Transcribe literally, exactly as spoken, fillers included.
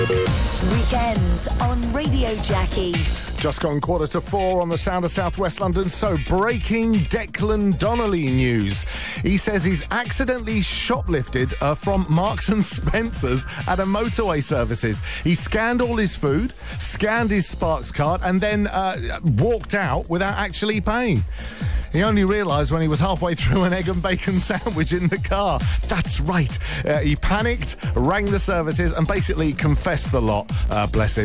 Weekends on Radio Jackie. Just gone quarter to four on the Sound of South West London. So, breaking Declan Donnelly news. He says he's accidentally shoplifted uh, from Marks and Spencer's at a motorway services. He scanned all his food, scanned his Sparks card, and then uh, walked out without actually paying. He only realised when he was halfway through an egg and bacon sandwich in the car. That's right. Uh, he panicked, rang the services, and basically confessed the lot. Uh, bless him.